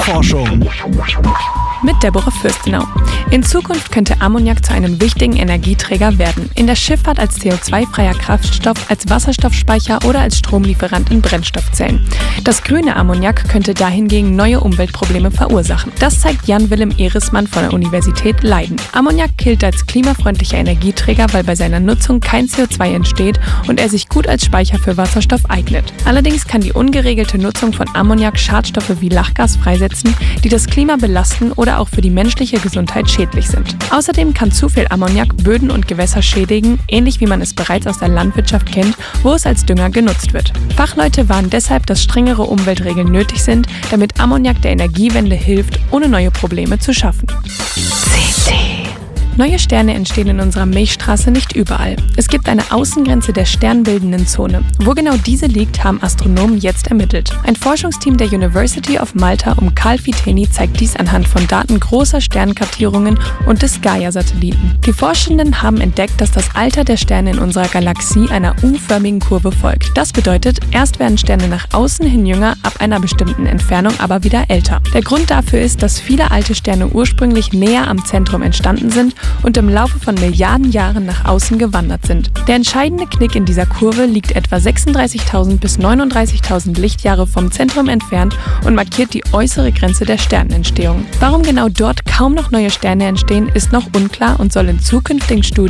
Forschung. Mit Deborah Fürstenau. In Zukunft könnte Ammoniak zu einem wichtigen Energieträger werden. In der Schifffahrt als CO2-freier Kraftstoff, als Wasserstoffspeicher oder als Stromlieferant in Brennstoffzellen. Das grüne Ammoniak könnte dahingegen neue Umweltprobleme verursachen. Das zeigt Jan-Willem Erismann von der Universität Leiden. Ammoniak gilt als klimafreundlicher Energieträger, weil bei seiner Nutzung kein CO2 entsteht und er sich gut als Speicher für Wasserstoff eignet. Allerdings kann die ungeregelte Nutzung von Ammoniak Schadstoffe wie Lachgas freisetzen, die das Klima belasten oder auch für die menschliche Gesundheit schädlich sind. Außerdem kann zu viel Ammoniak Böden und Gewässer schädigen, ähnlich wie man es bereits aus der Landwirtschaft kennt, wo es als Dünger genutzt wird. Fachleute warnen deshalb, dass strengere Umweltregeln nötig sind, damit Ammoniak der Energiewende hilft, ohne neue Probleme zu schaffen. Neue Sterne entstehen in unserer Milchstraße nicht überall. Es gibt eine Außengrenze der sternbildenden Zone. Wo genau diese liegt, haben Astronomen jetzt ermittelt. Ein Forschungsteam der University of Malta um Carl Fiteni zeigt dies anhand von Daten großer Sternkartierungen und des Gaia-Satelliten. Die Forschenden haben entdeckt, dass das Alter der Sterne in unserer Galaxie einer U-förmigen Kurve folgt. Das bedeutet, erst werden Sterne nach außen hin jünger, ab einer bestimmten Entfernung aber wieder älter. Der Grund dafür ist, dass viele alte Sterne ursprünglich näher am Zentrum entstanden sind und im Laufe von Milliarden Jahren nach außen gewandert sind. Der entscheidende Knick in dieser Kurve liegt etwa 36.000 bis 39.000 Lichtjahre vom Zentrum entfernt und markiert die äußere Grenze der Sternentstehung. Warum genau dort kaum noch neue Sterne entstehen, ist noch unklar und soll in zukünftigen Studien